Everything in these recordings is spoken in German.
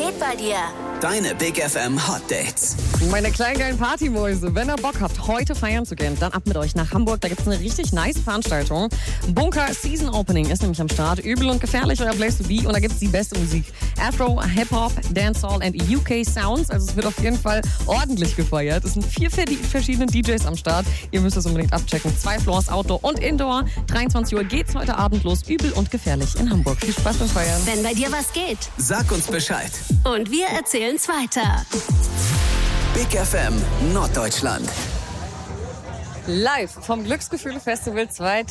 geht bei dir? Deine Big FM Hot Dates. Meine kleinen geilen Partymäuse, wenn ihr Bock habt, heute feiern zu gehen, dann ab mit euch nach Hamburg. Da gibt es eine richtig nice Veranstaltung. Bunker Season Opening ist nämlich am Start. Übel und gefährlich, euer Place to be. Und da gibt es die beste Musik. Afro, Hip-Hop, Dancehall und UK Sounds. Also es wird auf jeden Fall ordentlich gefeiert. Es sind 4 verschiedene DJs am Start. Ihr müsst es unbedingt abchecken. 2 Floors, Outdoor und Indoor. 23 Uhr geht's heute Abend los. Übel und gefährlich in Hamburg. Viel Spaß beim Feiern. Wenn bei dir was geht. Sag uns Bescheid. Und wir erzählen's weiter. Big FM Norddeutschland. Live vom Glücksgefühle Festival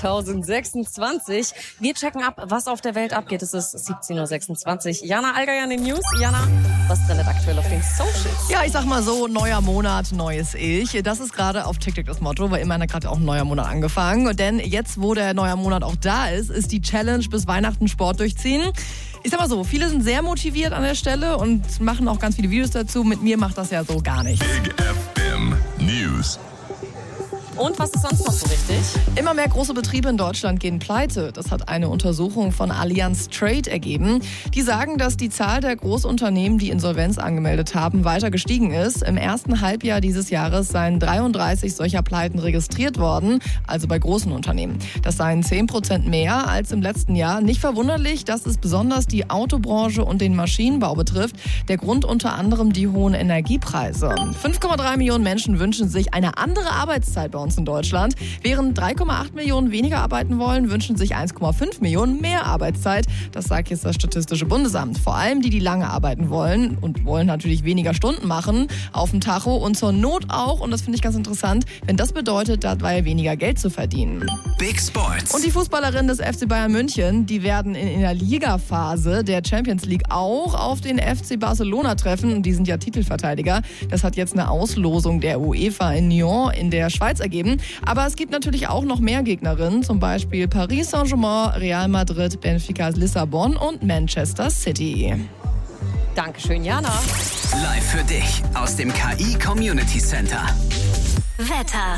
2026. Wir checken ab, was auf der Welt abgeht. Es ist 17.26 Uhr. Jana Allgeier in den News. Jana, was trendet aktuell auf den Socials? Ja, ich sag mal so, neuer Monat, neues Ich. Das ist gerade auf TikTok das Motto, weil immerhin hat gerade auch ein neuer Monat angefangen. Denn jetzt, wo der neue Monat auch da ist die Challenge bis Weihnachten Sport durchziehen. Ich sag mal so, viele sind sehr motiviert an der Stelle und machen auch ganz viele Videos dazu. Mit mir macht das ja so gar nichts. Big FM News. Und was ist sonst noch so wichtig? Immer mehr große Betriebe in Deutschland gehen pleite. Das hat eine Untersuchung von Allianz Trade ergeben. Die sagen, dass die Zahl der Großunternehmen, die Insolvenz angemeldet haben, weiter gestiegen ist. Im ersten Halbjahr dieses Jahres seien 33 solcher Pleiten registriert worden, also bei großen Unternehmen. Das seien 10% mehr als im letzten Jahr. Nicht verwunderlich, dass es besonders die Autobranche und den Maschinenbau betrifft. Der Grund unter anderem die hohen Energiepreise. 5,3 Millionen Menschen wünschen sich eine andere Arbeitszeit bei uns in Deutschland. Während 3,8 Millionen weniger arbeiten wollen, wünschen sich 1,5 Millionen mehr Arbeitszeit. Das sagt jetzt das Statistische Bundesamt. Vor allem die, die lange arbeiten wollen und wollen natürlich weniger Stunden machen auf dem Tacho und zur Not auch, und das finde ich ganz interessant, wenn das bedeutet, dabei weniger Geld zu verdienen. Big Sports. Und die Fußballerinnen des FC Bayern München, die werden in der Ligaphase der Champions League auch auf den FC Barcelona treffen. Und die sind ja Titelverteidiger. Das hat jetzt eine Auslosung der UEFA in Nyon in der Schweiz ergeben. Aber es gibt natürlich auch noch mehr Gegnerinnen, zum Beispiel Paris Saint-Germain, Real Madrid, Benfica Lissabon und Manchester City. Dankeschön, Jana. Live für dich aus dem KI Community Center. Wetter.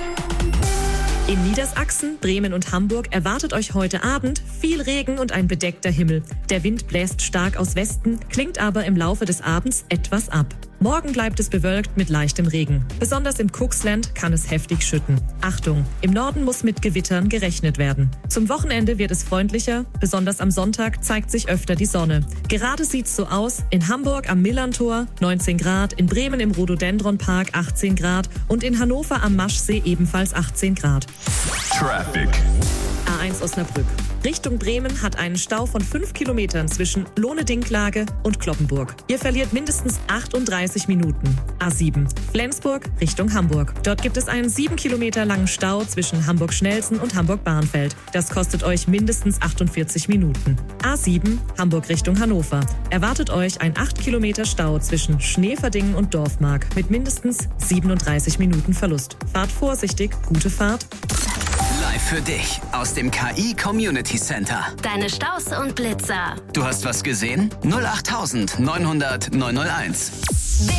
In Niedersachsen, Bremen und Hamburg erwartet euch heute Abend viel Regen und ein bedeckter Himmel. Der Wind bläst stark aus Westen, klingt aber im Laufe des Abends etwas ab. Morgen bleibt es bewölkt mit leichtem Regen. Besonders im Cooksland kann es heftig schütten. Achtung, im Norden muss mit Gewittern gerechnet werden. Zum Wochenende wird es freundlicher, besonders am Sonntag zeigt sich öfter die Sonne. Gerade sieht's so aus, in Hamburg am Millantor 19 Grad, in Bremen im Rhododendronpark 18 Grad und in Hannover am Maschsee ebenfalls 18 Grad. Traffic. A1 Osnabrück. Richtung Bremen hat einen Stau von 5 Kilometern zwischen Lohne-Dinklage und Cloppenburg. Ihr verliert mindestens 38 Minuten. A7 Flensburg Richtung Hamburg. Dort gibt es einen 7 Kilometer langen Stau zwischen Hamburg-Schnellsen und Hamburg-Bahnfeld. Das kostet euch mindestens 48 Minuten. A7 Hamburg Richtung Hannover. Erwartet euch ein 8 Kilometer Stau zwischen Schneverdingen und Dorfmark mit mindestens 37 Minuten Verlust. Fahrt vorsichtig, gute Fahrt. Live für dich aus dem KI Community Center. Deine Staus und Blitzer. Du hast was gesehen? 08900 901.